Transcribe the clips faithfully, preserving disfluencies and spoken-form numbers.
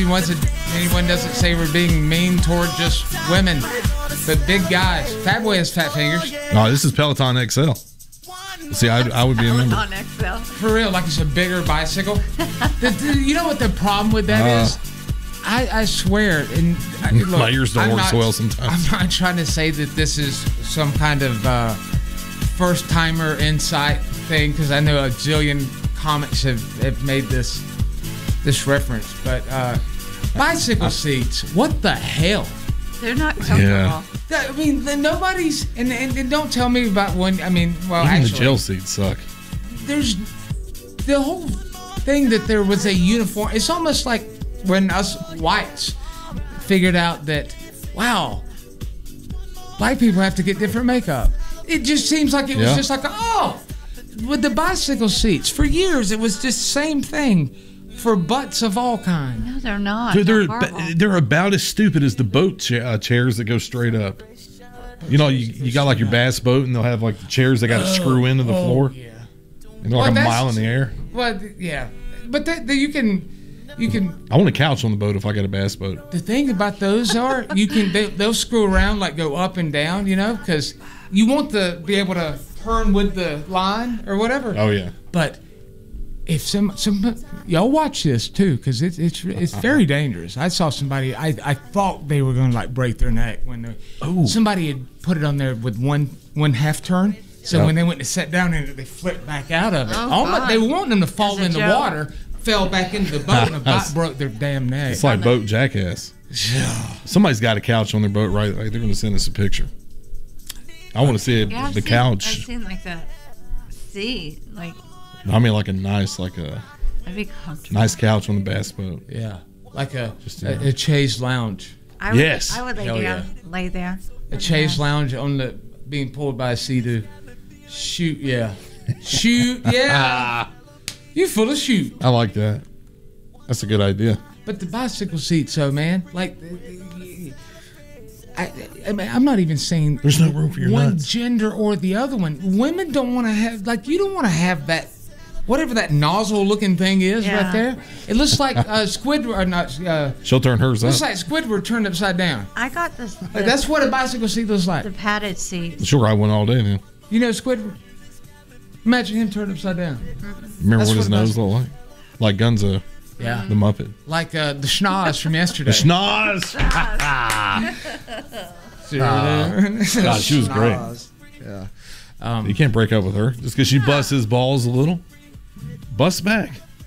Anyone doesn't say we're being mean toward just women, but big guys. Fatboy has fat fingers. No, this is Peloton X L. See, I, I would be a member. Peloton X L. For real, like it's a bigger bicycle. the, the, you know what the problem with that uh, is? I, I swear, and I, look, my ears don't I'm work not, so well sometimes. I'm not trying to say that this is some kind of uh, first-timer insight thing, because I know a zillion comics have, have made this this reference, but uh, bicycle seats, what the hell? They're not comfortable. Yeah. I mean, nobody's, and, and, and don't tell me about one, I mean, well, Even actually. the jail seats suck. There's the whole thing that there was a uniform. It's almost like when us whites figured out that, wow, black people have to get different makeup. It just seems like it was yeah. just like, oh, with the bicycle seats. For years, it was just the same thing for butts of all kinds. No, they're not. They're, they're, they're, they're about as stupid as the boat cha- uh, chairs that go straight up. You know, you, you got like your bass boat, and they'll have like the chairs that got to oh, screw into the oh, floor. Yeah. And they're like well, a mile in the air. Well, yeah. But the, the, you can, you can. I want a couch on the boat if I got a bass boat. The thing about those are, you can, they, they'll screw around, like go up and down, you know, because you want to be able to turn with the line or whatever. Oh, yeah. But if some, some y'all watch this too, because it's it's it's very dangerous. I saw somebody, I, I thought they were going to like break their neck when they, oh. somebody had put it on there with one one half turn. So yep. when they went to sit down in it, they flipped back out of it. Oh, Almost, they were wanting them to fall in the joke. water, fell back into the boat, and the boat broke their damn neck. It's like boat jackass. Somebody's got a couch on their boat, right? Like they're going to send us a picture. I want to see it, yeah, the I've couch. Seen, I've seen like that seat, like. I mean, like a nice, like a That'd be comfortable. nice couch on the bass boat. Yeah, like a Just, a, a chaise lounge. I would, yes, I would lay Hell down, yeah. lay there. A chaise yeah. lounge on the being pulled by a sea-doo. Shoot, yeah, shoot, yeah. You full of shoot. I like that. That's a good idea. But the bicycle seat, so man, like. I, I mean, I'm not even saying there's no room for your one nuts. gender or the other one. Women don't want to have, like, you don't want to have that, whatever that nozzle-looking thing is yeah. right there. It looks like uh, Squidward, or not. Uh, She'll turn hers looks up. Looks like Squidward turned upside down. I got this. The, like, that's what a bicycle seat looks like. The padded seat. Sure, I went all day then. You know Squidward? Imagine him turned upside down. Mm-hmm. Remember that's what his what nose looked like? Like Gunzo. Yeah. The Muppet. Like uh, the schnoz from yesterday. The schnoz. uh, God, she was great. Yeah. Um, you can't break up with her just because she busts his balls a little. Bust back.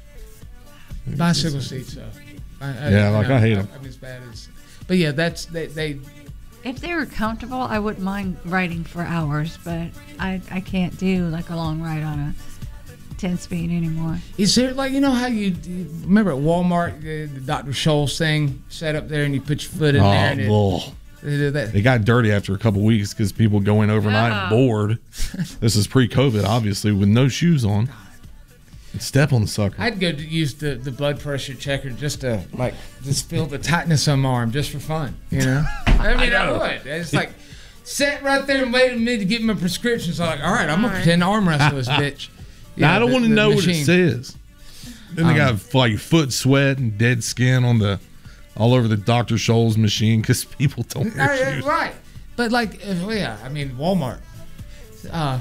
Bicycle seats, though. I, I, yeah, like I, I hate them. I'm as bad as. But yeah, that's they. they if they were comfortable, I wouldn't mind riding for hours, but I I can't do like a long ride on a ten speed anymore. Is there, like, you know how you, you remember at Walmart, the, the Doctor Scholl's thing set up there and you put your foot in oh, there and it, well. they did that. They got dirty after a couple weeks because people go in overnight yeah. bored. This is pre-COVID, obviously, with no shoes on. And step on the sucker. I'd go to use the, the blood pressure checker just to, like, just feel the tightness on my arm just for fun, you know? I mean, I, I would. It's like, sat right there and waited for me to give him a prescription. So I'm like, all right, I'm going to pretend to arm wrestle this bitch. Yeah, now, I don't want to know machine. what it says. Then they um, got like foot sweat and dead skin on the all over the Doctor Scholl's machine because people don't wear uh, shoes. Right, but like, uh, yeah, I mean Walmart. Uh,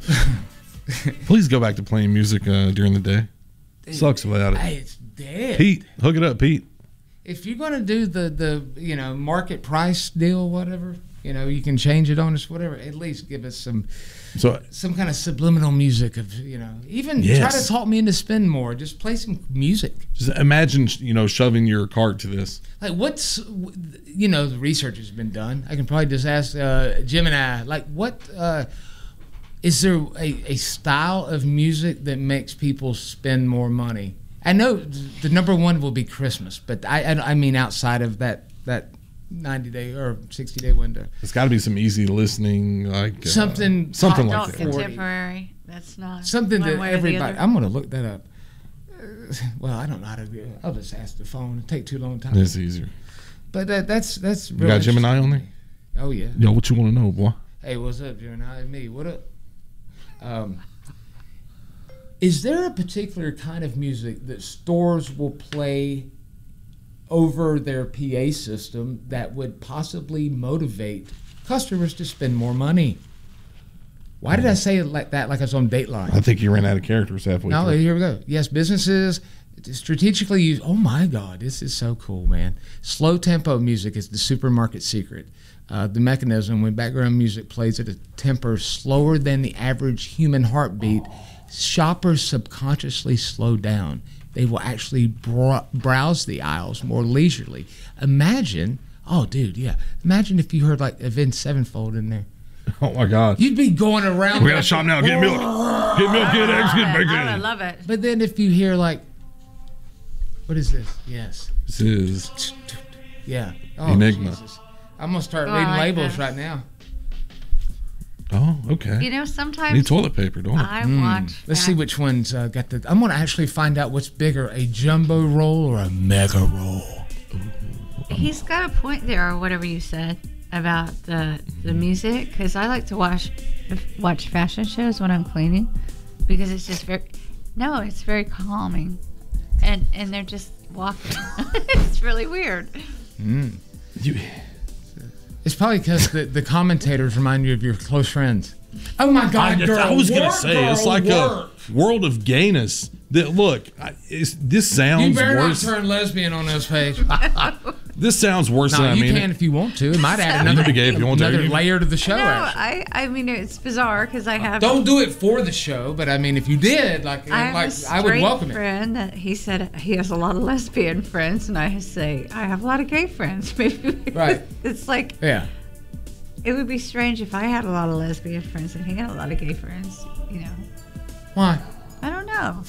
Please go back to playing music uh, during the day. It sucks without it. Hey, it's dead. Pete, hook it up, Pete. If you're gonna do the the you know market price deal, whatever, you know, you can change it on us, whatever. At least give us some. So some kind of subliminal music of, you know, even yes. try to talk me into spend more. Just play some music. Just imagine, you know, shoving your cart to this. Like what's, you know, the research has been done. I can probably just ask uh, Gemini, like what, uh, is there a, a style of music that makes people spend more money? I know the number one will be Christmas, but I, I, I mean outside of that, that ninety day or sixty day window. It's got to be some easy listening, like something, uh, something like that. Contemporary. That's not something that everybody. I'm gonna look that up. Uh, well, I don't know how to do it. I'll just ask the phone. It'll take too long time. It's easier. But that, that's that's. You got Gemini on there? Oh yeah. Yo, what you want to know, boy? Hey, what's up, Gemini? It's me. What up? Um, is there a particular kind of music that stores will play over their P A system that would possibly motivate customers to spend more money. Why did I say it like that, like I was on Dateline? I think you ran out of characters halfway No, through. here we go. Yes, businesses strategically use. Oh my God, this is so cool, man. Slow tempo music is the supermarket secret. Uh, the mechanism when background music plays at a tempo slower than the average human heartbeat, shoppers subconsciously slow down. They will actually br- browse the aisles more leisurely. Imagine, oh, dude, yeah. Imagine if you heard like Avenged Sevenfold in there. Oh my God! You'd be going around. We gotta shop now. Get milk. Get milk. Get eggs. Get bacon. I love it. But then if you hear like, what is this? Yes. This is Yeah. Oh, Enigma. Jesus. I'm gonna start Oh, I reading like labels this. right now. Oh, okay. You know, Need sometimes toilet paper, don't I? I watch. Let's see which ones uh, got the. I'm gonna actually find out what's bigger, a jumbo roll or a mega roll. He's got a point there, or whatever you said about the the music, because I like to watch watch fashion shows when I'm cleaning, because it's just very no, it's very calming, and and they're just walking. It's really weird. You, It's probably because the, the commentators remind you of your close friends. Oh my God, I, girl! I was gonna work, say girl, it's like work. a world of gayness. That look, I, it's, this sounds You better worse. not turn lesbian on this page. This sounds worse No, than I you mean. can it. if you want to. It might add You another, can be gay if you want to. another You- layer to the show. No, actually. I I mean it's bizarre because I have. Don't do it for the show, but I mean, if you did, like, I have like a I would straight welcome it. friend that he said he has a lot of lesbian friends, and I say I have a lot of gay friends. Maybe Right. It's like Yeah. it would be strange if I had a lot of lesbian friends and he had a lot of gay friends. You know, Why? I don't know.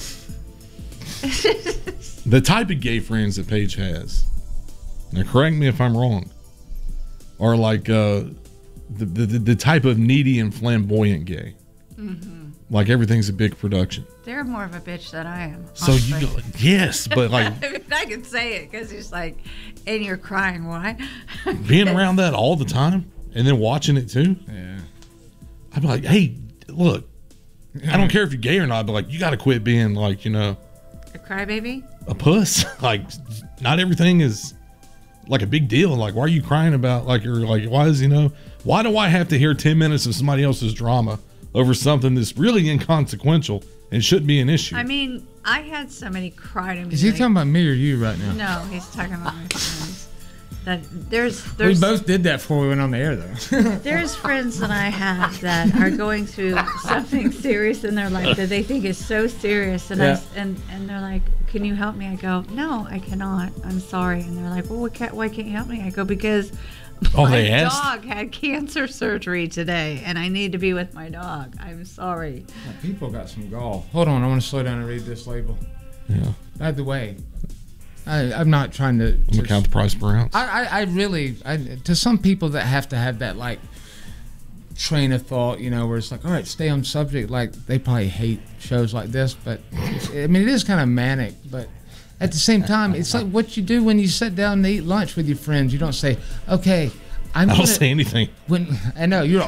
The type of gay friends that Paige has, now correct me if I'm wrong, are like uh, the, the the type of needy and flamboyant gay. Mm-hmm. Like everything's a big production. They're more of a bitch than I am. So you honestly. go, yes, but like I mean, I can say it because it's like, and you're crying. Why? being around that all the time and then watching it too, Yeah. I'd be like, hey, look, I don't care if you're gay or not, but like you got to quit being like, you know, A crybaby? a puss. Like not everything is like a big deal. Like why are you crying about like you're like why is you know why do I have to hear ten minutes of somebody else's drama over something that's really inconsequential and shouldn't be an issue? I mean, I had somebody cry to me. Is he like- talking about me or you right now? No, he's talking about my friends. That there's We there's both did that before we went on the air, though. there's friends that I have that are going through something serious in their life that they think is so serious, and I Yeah. s and and they're like, "Can you help me?" I go, "No, I cannot. I'm sorry." And they're like, "Well, why can't, why can't you help me?" I go, "Because Oh, my they asked? dog had cancer surgery today, and I need to be with my dog. I'm sorry." People got some gall. Hold on, I want to slow down and read this label. Yeah. By the way, I, I'm not trying to. I'm to gonna count the price per ounce. I, I, I really, I, to some people that have to have that like train of thought, you know, where it's like, all right, stay on subject. Like they probably hate shows like this, but I mean, it is kind of manic. But at the same time, it's like what you do when you sit down to eat lunch with your friends. You don't say, okay, I'm I don't gonna, say anything. when I know you're.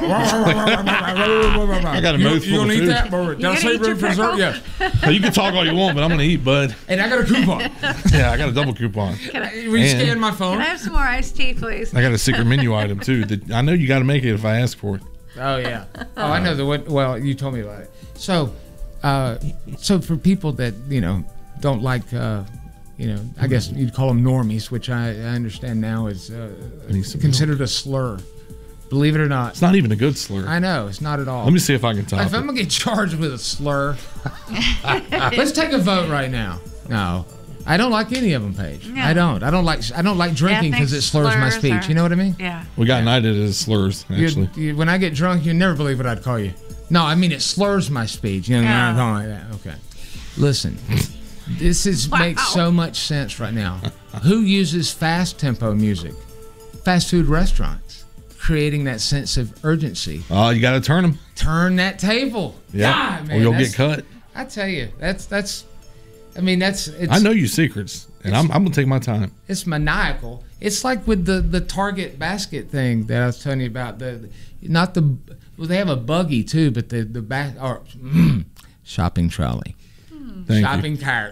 I I got a mouthful You of don't eat food. that, bro? Did I gonna say eat your room for dessert? pickle? Yeah. You can talk all you want, but I'm gonna eat, bud. And I got a coupon. Yeah, I got a double coupon. Can I, Will you And- scan my can phone? I have some more iced tea, please? I got a secret menu item too. That I know you got to make it if I ask for it. Oh yeah. Oh, I know the what. Well, you told me about it. So, uh, so for people that you know don't like, uh, you know, I guess you'd call them normies, which I, I understand now is uh, need some considered a slur. Believe it or not. It's not even a good slur. I know it's not at all. Let me see if I can top if I'm it. gonna get charged with a slur, let's take a vote right now. No, I don't like any of them, Paige. No. I don't. I don't like. I don't like drinking because it slurs my Slurs speech. are- You know what I mean? Yeah. We got knighted as slurs You- actually. you- when I get drunk, you never believe what I'd call you. No, I mean it slurs my speech. You know, Yeah. something like that. Okay. Listen, this is Wow. makes so much sense right now. Who uses fast tempo music? Fast food restaurants, creating that sense of urgency. Oh, you got to turn them. Turn that table. Yeah, God, man, or you'll that's- get cut. I tell you, that's that's. I mean, that's it's. I know your secrets, and I'm, I'm gonna take my time. It's maniacal. It's like with the the Target basket thing that I was telling you about. The not the well, they have a buggy too, but the the back or shopping trolley, Thank shopping cart.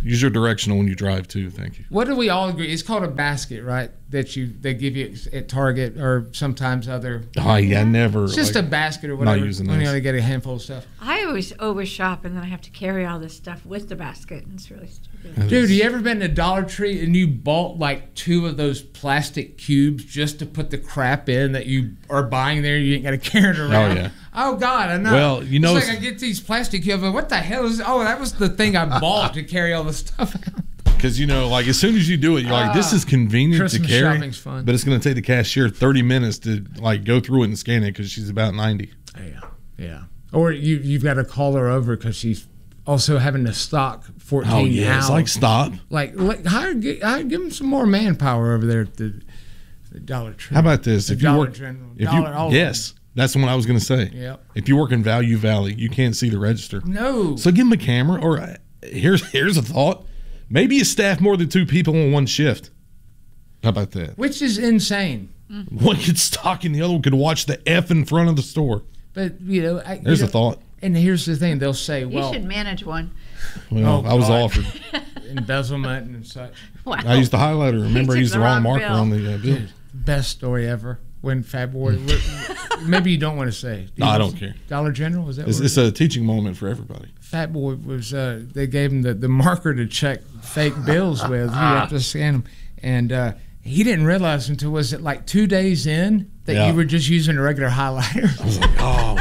Use your directional when you drive too. Thank you. What do we all agree? It's called a basket, right? That you they give you at Target or sometimes other. Oh yeah, never. It's just like, a basket or whatever. Not using when you those. only get a handful of stuff. I always overshop and then I have to carry all this stuff with the basket. And it's really stupid. Dude, you ever been to Dollar Tree and you bought like two of those plastic cubes just to put the crap in that you are buying there? You ain't got to carry it around. Oh yeah. Oh God, I know. Well, you know, it's like I get these plastic cubes. What the hell is? Oh, that was the thing I bought to carry all the stuff out. Because you know, like as soon as you do it, you're like, this is convenient Christmas to carry, shopping's fun. but it's going to take the cashier thirty minutes to like go through it and scan it because she's about ninety. Yeah, yeah. Or you you've got to call her over because she's also having to stock fourteen. Oh yeah, it's like stop. Like, like hire, get, hire, give them some more manpower over there at the, the Dollar Tree. How about this? The If you Dollar work, General, if Dollar, you all of yes, that's the one I was going to say. Yep. If you work in Value Valley, you can't see the register. No. So give them a camera, or uh, here's here's a thought. Maybe you staff more than two people on one shift. How about that? Which is insane. One could stock and the other one could watch the F in front of the store. But, you know. I, There's you a know, thought. And here's the thing. They'll say, You well, should manage one. Well, Oh, I was God. offered. embezzlement and such. Wow. I used the highlighter. Remember, I took used the, the wrong wrong marker bill. on the uh, bill. Dude, best story ever. When Fab Boy. Maybe you don't want to say. No, I don't care. Dollar General? Was that It's, what it's a teaching moment for everybody. Fat Boy was uh, they gave him the, the marker to check fake bills with. You have to scan them, and uh, he didn't realize until was it like two days in that Yeah. you were just using a regular highlighter. I was like, oh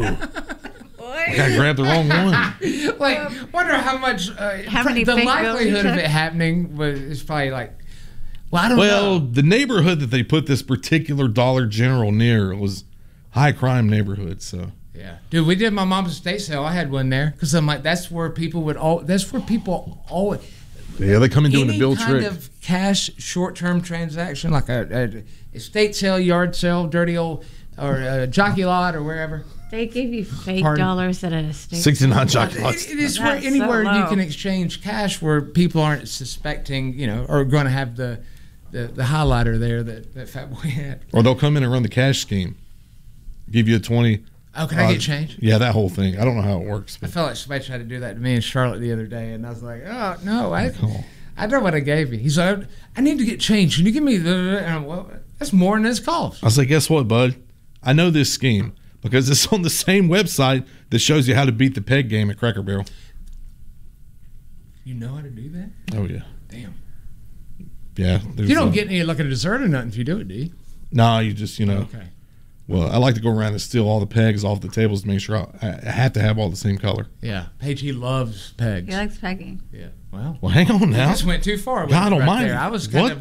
no, I got grabbed the wrong one. Like, wonder how much uh, How many the fake bills you likelihood of took? it happening was is probably like. Well, I don't Well, know. the neighborhood that they put this particular Dollar General near was high crime neighborhood. So Yeah, dude, we did my mom's estate sale. I had one there because I'm like, that's where people would all. That's where people always. yeah, they come in doing Any the bill kind trick. of cash short-term transaction, like a, a estate sale, yard sale, dirty old, or a jockey lot, or wherever. They give you fake Pardon? dollars at a estate. sixty-nine It, jockey lots. it is That's where so anywhere you low. can exchange cash where people aren't suspecting, you know, or going to have the, the, the highlighter there that, that Fat Boy had. Or they'll come in and run the cash scheme, give you a twenty. Oh, can I uh, get change? Yeah, that whole thing. I don't know how it works. I But felt like somebody tried to do that to me in Charlotte the other day, and I was like, oh, no, I, Oh. I know what I gave you. He's like, I need to get change. Can you give me the, and I'm, well, that's more than this costs. I was like, guess what, bud? I know this scheme because it's on the same website that shows you how to beat the peg game at Cracker Barrel. You know how to do that? Oh yeah, Damn. yeah. there's You don't a- get any like a dessert or nothing if you do it, do you? No, you just you know. Okay. Well, I like to go around and steal all the pegs off the tables to make sure I, I have to have all the same color. Yeah. Paige, he loves pegs. He likes pegging. Yeah. Well, Well, hang on I now. just went too far. with God it right almighty. there. I was kind What of